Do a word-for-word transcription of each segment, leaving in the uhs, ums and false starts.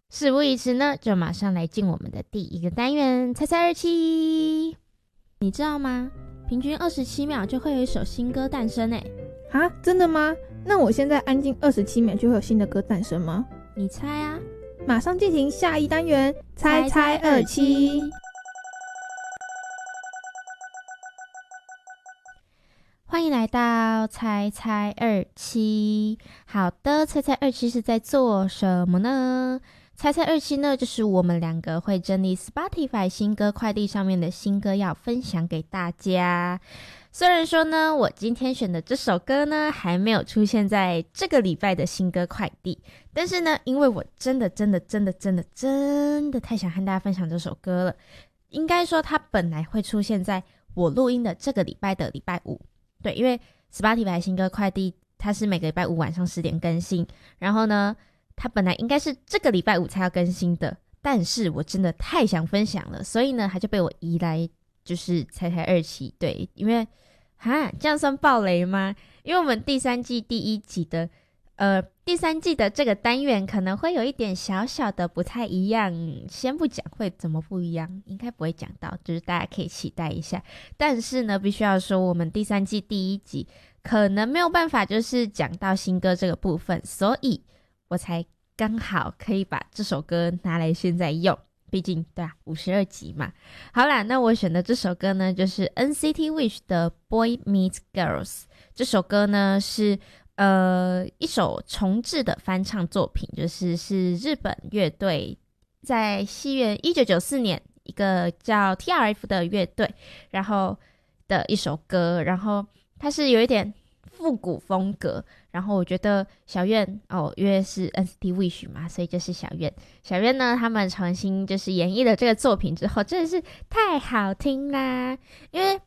事不宜迟呢，就马上来进我们的第一个单元，猜猜二七。你知道吗？平均二十七秒就会有一首新歌诞生诶。 啊，真的吗？那我现在安静二十七秒就会有新的歌诞生吗？ 你猜啊。 马上进行下一单元，猜猜二七。 欢迎来到猜猜二七。好的，猜猜二七是在做什么呢？猜猜二七呢，就是我们两个会整理 Spotify 新歌快递上面的新歌要分享给大家。虽然说呢，我今天选的这首歌呢还没有出现在这个礼拜的新歌快递，但是呢，因为我真的真的真的真的真的太想和大家分享这首歌了，应该说它本来会出现在我录音的这个礼拜的礼拜五。对，因为 Spotify 新歌快递它是每个礼拜五晚上十点更新，然后呢它本来应该是这个礼拜五才要更新的，但是我真的太想分享了，所以呢它就被我移来就是猜猜二期。对，因为哈这样算爆雷吗？因为我们第三季第一集的呃第三季的这个单元可能会有一点小小的不太一样，先不讲会怎么不一样，应该不会讲到，就是大家可以期待一下。但是呢必须要说我们第三季第一集可能没有办法就是讲到新歌这个部分，所以我才刚好可以把这首歌拿来现在用，毕竟对啊五十二集嘛。好啦，那我选的这首歌呢就是 N C T Wish 的 Boy Meets Girls。 这首歌呢是呃一首重制的翻唱作品，就是是日本乐队在西元一九九四年一个叫 T R F 的乐队然后的一首歌，然后它是有一点复古风格，然后我觉得小院哦，因为是 N C T Wish 嘛，所以就是小院小院呢他们重新就是演绎了这个作品之后真的是太好听啦。因为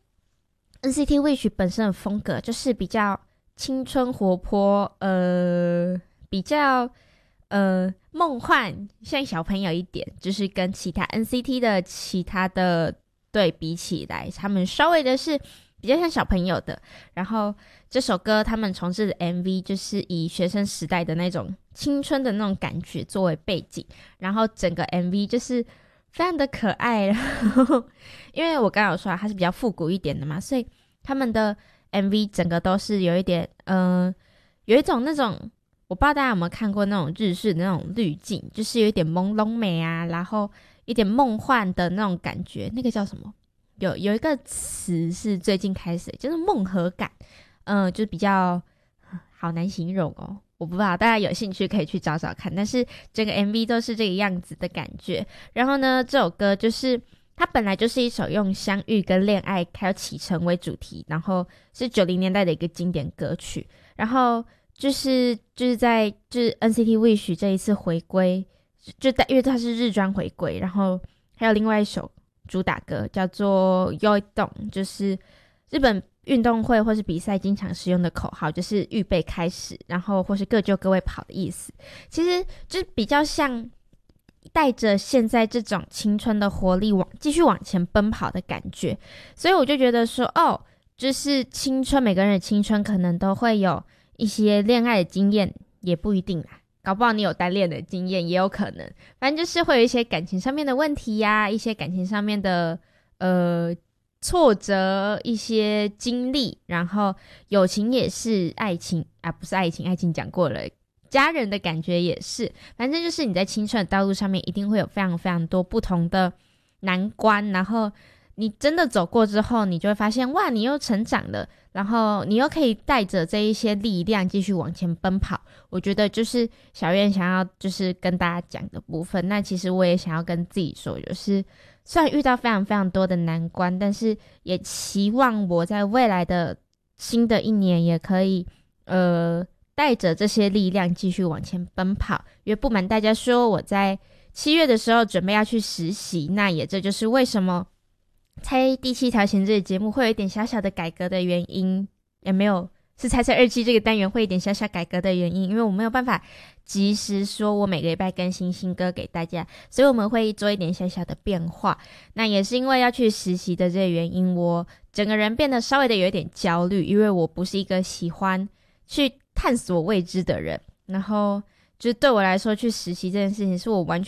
N C T Wish 本身的风格就是比较青春活泼，呃比较呃梦幻，像小朋友一点，就是跟其他 N C T 的其他的对比起来，他们稍微的是比较像小朋友的。然后这首歌他们重制的 M V 就是以学生时代的那种青春的那种感觉作为背景，然后整个 M V 就是非常的可爱。然后因为我刚刚有说它是比较复古一点的嘛，所以他们的 M V 整个都是有一点呃有一种那种，我不知道大家有没有看过那种日式的那种滤镜，就是有一点朦胧美啊，然后一点梦幻的那种感觉，那个叫什么，有有一个词是最近开始就是梦河感，嗯、呃，就比较好难形容哦，我不知道大家有兴趣可以去找找看，但是整个 M V 都是这个样子的感觉。然后呢这首歌就是它本来就是一首用相遇跟恋爱还有启程为主题，然后是九零年代的一个经典歌曲，然后就是就是在就是 N C T Wish 这一次回归，就因为它是日专回归，然后还有另外一首主打歌叫做 Yoidon， 就是日本运动会或是比赛经常使用的口号，就是预备开始，然后或是各就各位跑的意思。其实就是比较像带着现在这种青春的活力往继续往前奔跑的感觉，所以我就觉得说哦，就是青春，每个人的青春可能都会有一些恋爱的经验，也不一定啦，搞不好你有单恋的经验也有可能，反正就是会有一些感情上面的问题呀、啊，一些感情上面的呃挫折，一些经历，然后友情也是，爱情啊不是爱情，爱情讲过了，家人的感觉也是，反正就是你在青春的道路上面一定会有非常非常多不同的难关，然后你真的走过之后，你就会发现哇你又成长了，然后你又可以带着这一些力量继续往前奔跑。我觉得就是小苑想要就是跟大家讲的部分。那其实我也想要跟自己说，就是虽然遇到非常非常多的难关，但是也期望我在未来的新的一年也可以呃带着这些力量继续往前奔跑。因为不瞒大家说，我在七月的时候准备要去实习，那也这就是为什么猜第七条弦这个节目会有一点小小的改革的原因，也没有是猜猜二期这个单元会有一点小小改革的原因，因为我没有办法及时说我每个礼拜更新新歌给大家，所以我们会做一点小小的变化。那也是因为要去实习的这个原因，我整个人变得稍微的有一点焦虑，因为我不是一个喜欢去探索未知的人，然后就对我来说去实习这件事情是我完全